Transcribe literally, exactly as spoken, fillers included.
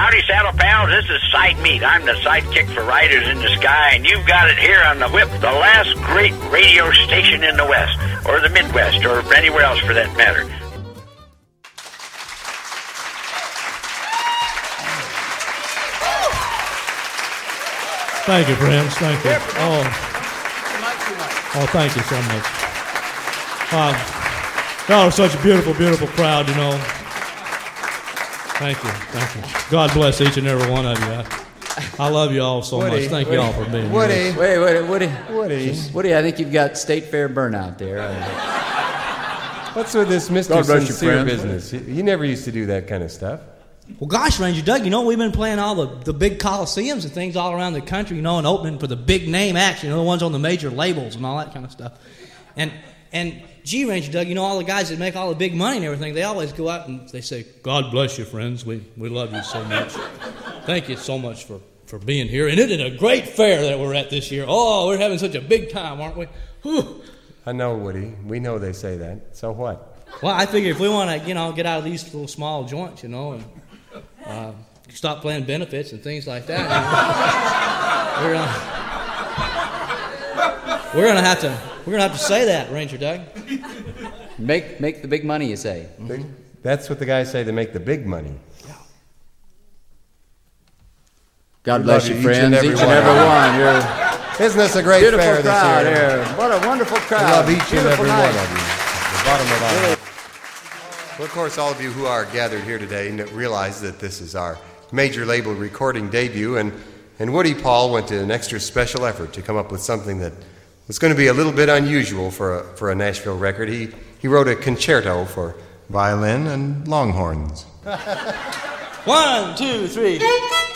Howdy, Saddle Pals. This is Side Meat. I'm the sidekick for Riders in the Sky, and you've got it here on the Whip, the last great radio station in the West, or the Midwest, or anywhere else for that matter. Thank you, friends. Thank you. Oh, oh thank you so much. Uh, y'all are such a beautiful, beautiful crowd, you know. Thank you. Thank you. God bless each and every one of you. I, I love you all so Woody, much. Thank Woody, you all for being Woody. here. Wait, wait, Woody. Woody. Woody, I think you've got State Fair burnout there. What's with this Mister God bless you, Sincere friend. business? He, he never used to do that kind of stuff. Well, gosh, Ranger Doug, you know, we've been playing all the, the big coliseums and things all around the country, you know, and opening for the big name acts, you know, the ones on the major labels and all that kind of stuff. And, and gee, Ranger Doug, you know, all the guys that make all the big money and everything, they always go out and they say, God bless you, friends. We, we love you so much. Thank you so much for, for being here. And it is a great fair that we're at this year. Oh, we're having such a big time, aren't we? Whew. I know, Woody. We know they say that. So what? Well, I figure if we want to, you know, get out of these little small joints, you know, and uh, stop playing benefits and things like that, you know, we're gonna, we're gonna have to we're gonna have to say that, Ranger Doug. Make make the big money, you say. Big, that's what the guys say. They make the big money. God We bless love you, you, each friends, and every each and one. every one. You're Isn't this a great beautiful fair crowd this year? here. What a wonderful We crowd. love each and Beautiful every night. one of you. The bottom of our heart. Well, of course, all of you who are gathered here today realize that this is our major label recording debut, and, and Woody Paul went to an extra special effort to come up with something that was going to be a little bit unusual for a, for a Nashville record. He, he wrote a concerto for violin and longhorns. One, two, three.